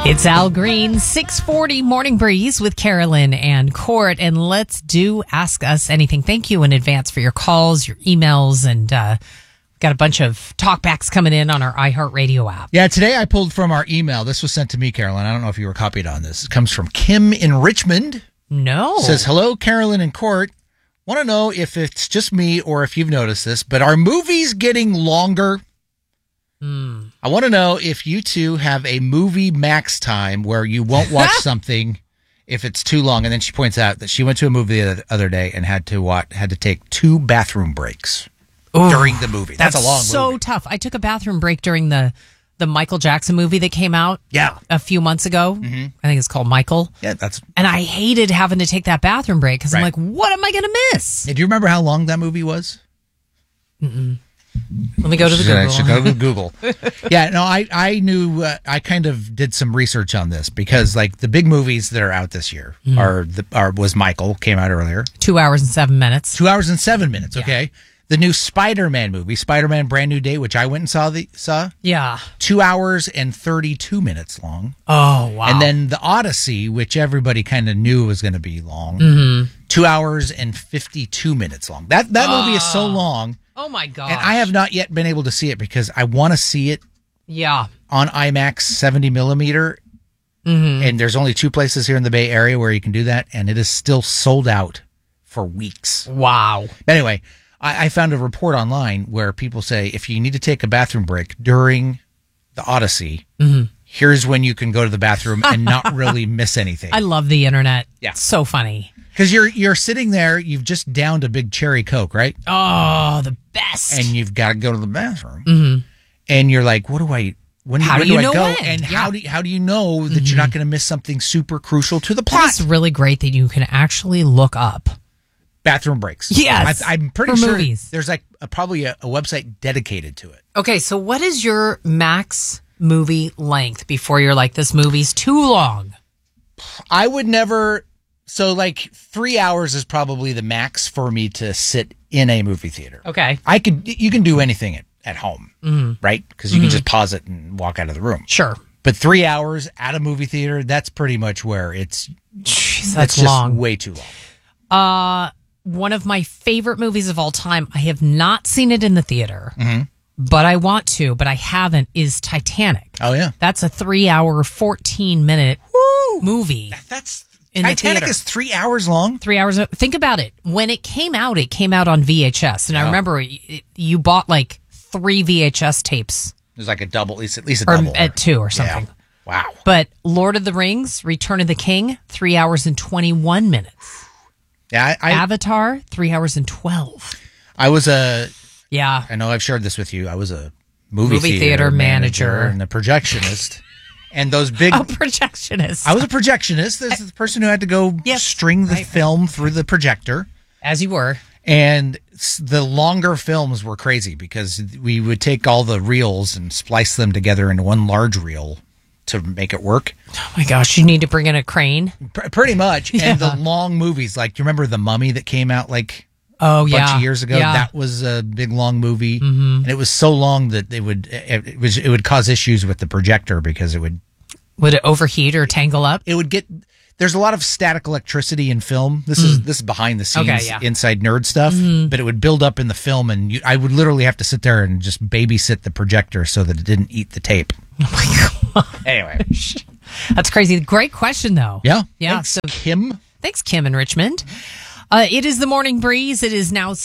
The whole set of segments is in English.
It's Al Green, 640 Morning Breeze with Carolyn and Court. And let's do Ask Us Anything. Thank you in advance for your calls, your emails, and got a bunch of talkbacks coming in on our iHeartRadio app. Yeah, today I pulled from our email. This was sent to me, Carolyn. I don't know if you were copied on this. It comes from Kim in Richmond. No. It says, hello, Carolyn and Court. Want to know if it's just me or if you've noticed this, but are movies getting longer? I want to know if you two have a movie max time where you won't watch something if it's too long. And then she points out that she went to a movie the other day and had to take 2 bathroom breaks during the movie. That's a long movie. So tough. I took a bathroom break during the Michael Jackson movie that came out a few months ago. Mm-hmm. I think it's called Michael. Yeah, and I hated having to take that bathroom break because I'm like, what am I going to miss? Do you remember how long that movie was? Mm-mm. Let me go to the Google. I should go to Google. Yeah, no, I knew. I kind of did some research on this because, like, the big movies that are out this year was Michael, came out earlier. 2 hours and 7 minutes. 2 hours and 7 minutes. Okay, yeah. The new Spider-Man movie, Spider-Man: Brand New Day, which I went and saw. Yeah, 2 hours and 32 minutes long. Oh wow! And then the Odyssey, which everybody kind of knew was going to be long. 2 hours and 52 minutes long. That movie is so long. Oh, my God. And I have not yet been able to see it because I want to see it on IMAX 70 millimeter. Mm-hmm. And there's only 2 places here in the Bay Area where you can do that. And it is still sold out for weeks. Wow. But anyway, I found a report online where people say if you need to take a bathroom break during the Odyssey, here's when you can go to the bathroom and not really miss anything. I love the internet. Yeah. It's so funny. Because you're sitting there, you've just downed a big cherry Coke, right? Oh, the best. And you've got to go to the bathroom. And you're like, when do I go? And how do you know that you're not going to miss something super crucial to the plot? It's really great that you can actually look up bathroom breaks. Yes. I'm pretty for sure movies. There's like probably a website dedicated to it. Okay, so what is your max movie length before you're like, this movie's too long? I would never... So, like, 3 hours is probably the max for me to sit in a movie theater. Okay. You can do anything at home, right? Because you can just pause it and walk out of the room. Sure. But 3 hours at a movie theater, that's pretty much where it's... Jeez, that's just long. Way too long. One of my favorite movies of all time, I have not seen it in the theater, but I want to, but I haven't, is Titanic. Oh, yeah. That's a 3 hour, 14-minute movie. That's... In Titanic is 3 hours long? 3 hours. Think about it. When it came out on VHS. And I remember you bought like 3 VHS tapes. There's like a double, at least a double. At 2 or something. Yeah. Wow. But Lord of the Rings, Return of the King, 3 hours and 21 minutes. Yeah. Avatar, 3 hours and 12. I was I know I've shared this with you. I was a movie theater manager and a projectionist. And those big... A projectionist. I was a projectionist. This is the person who had to go string the film through the projector. As you were. And the longer films were crazy because we would take all the reels and splice them together into one large reel to make it work. Oh my gosh, you need to bring in a crane? Pretty much. Yeah. And the long movies, like, do you remember The Mummy that came out like... a bunch of years ago? Yeah. That was a big long movie, and it was so long that it would cause issues with the projector because it would it overheat or tangle up? It would get... There's a lot of static electricity in film. This is behind the scenes, inside nerd stuff, but it would build up in the film, and I would literally have to sit there and just babysit the projector so that it didn't eat the tape. Oh my god! Anyway, that's crazy. Great question, though. Yeah. Thanks, Kim. Thanks, Kim in Richmond. It is the Morning Breeze. It is now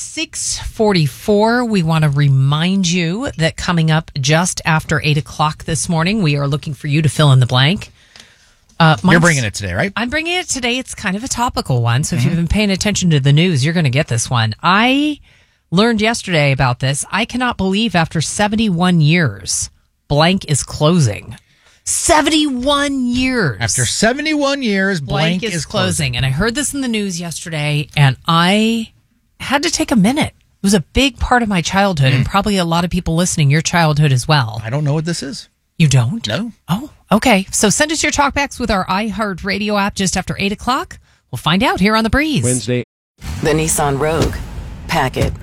6:44. We want to remind you that coming up just after 8 o'clock this morning, we are looking for you to fill in the blank. You're bringing it today, right? I'm bringing it today. It's kind of a topical one. So if you've been paying attention to the news, you're going to get this one. I learned yesterday about this. I cannot believe after 71 years, blank is closing. 71 years. After 71 years, blank is closing. And I heard this in the news yesterday, and I had to take a minute. It was a big part of my childhood, and probably a lot of people listening, your childhood as well. I don't know what this is. You don't? No. Oh, okay. So send us your talkbacks with our iHeartRadio app just after 8 o'clock. We'll find out here on The Breeze. Wednesday. The Nissan Rogue. Pack it.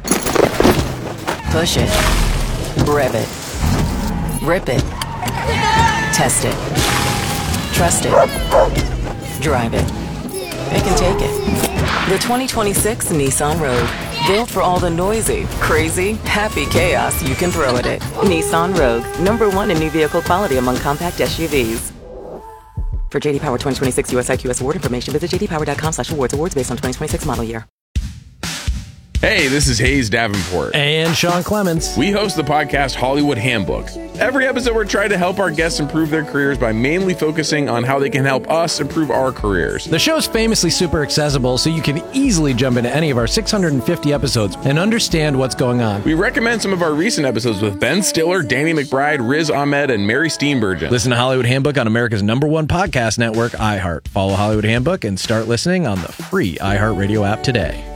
Push it. Rev it. Rip it. Test it. Trust it. Drive it. It can take it. The 2026 Nissan Rogue. Built for all the noisy, crazy, happy chaos you can throw at it. Nissan Rogue. #1 in new vehicle quality among compact SUVs. For JD Power 2026 US IQS award information, visit jdpower.com/awards. Awards based on 2026 model year. Hey, this is Hayes Davenport. And Sean Clements. We host the podcast Hollywood Handbook. Every episode, we're trying to help our guests improve their careers by mainly focusing on how they can help us improve our careers. The show's famously super accessible, so you can easily jump into any of our 650 episodes and understand what's going on. We recommend some of our recent episodes with Ben Stiller, Danny McBride, Riz Ahmed, and Mary Steenburgen. Listen to Hollywood Handbook on America's #1 podcast network, iHeart. Follow Hollywood Handbook and start listening on the free iHeartRadio app today.